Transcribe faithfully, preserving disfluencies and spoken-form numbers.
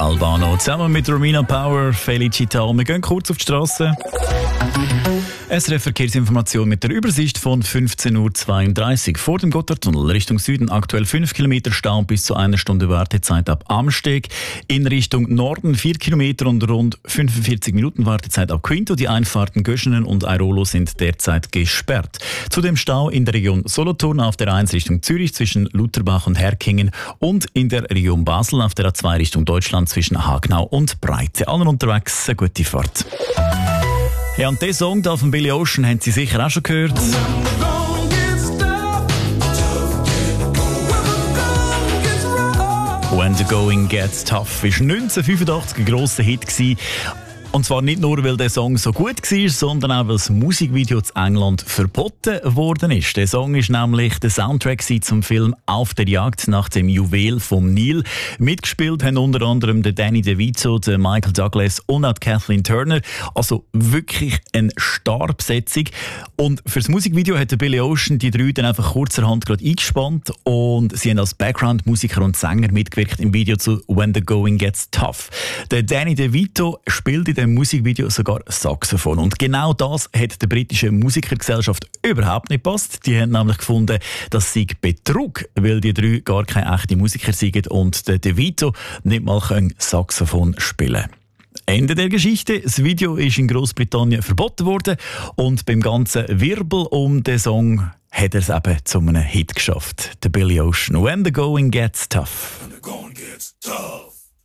Albano zusammen mit Romina Power, Felicita. Wir gehen kurz auf die Straße. S R F-Verkehrsinformation mit der Übersicht von fünfzehn Uhr zweiunddreißig. Vor dem Gotthardtunnel Richtung Süden aktuell fünf Kilometer Stau bis zu einer Stunde Wartezeit ab Amsteg. In Richtung Norden vier Kilometer und rund fünfundvierzig Minuten Wartezeit ab Quinto. Die Einfahrten Göschenen und Airolo sind derzeit gesperrt. Zudem Stau in der Region Solothurn auf der eins Richtung Zürich zwischen Lutherbach und Herkingen und in der Region Basel auf der A zwei Richtung Deutschland zwischen Hagenau und Breite. Allen unterwegs eine gute Fahrt. Ja, und diesen Song da von Billy Ocean haben Sie sicher auch schon gehört. When the going gets tough war neunzehnhundertfünfundachtzig ein grosser Hit gewesen. Und zwar nicht nur, weil der Song so gut war, sondern auch, weil das Musikvideo zu England verboten worden ist. Der Song ist nämlich der Soundtrack zum Film «Auf der Jagd nach dem Juwel vom Nil». Mitgespielt haben unter anderem der Danny DeVito, der Michael Douglas und auch Kathleen Turner. Also wirklich eine Starbesetzung. Und für das Musikvideo hat der Billy Ocean die drei dann einfach kurzerhand gerade eingespannt und sie haben als Background-Musiker und Sänger mitgewirkt im Video zu «When the Going Gets Tough». Der Danny DeVito spielt in dem Musikvideo sogar Saxophon. Und genau das hat der britischen Musikergesellschaft überhaupt nicht gepasst. Die haben nämlich gefunden, das sei Betrug, weil die drei gar keine echten Musiker sind und der DeVito nicht mal Saxophon spielen kann. Ende der Geschichte. Das Video ist in Großbritannien verboten worden und beim ganzen Wirbel um den Song hat er es eben zu einem Hit geschafft. Der Billy Ocean. When the going gets tough. When the going gets tough.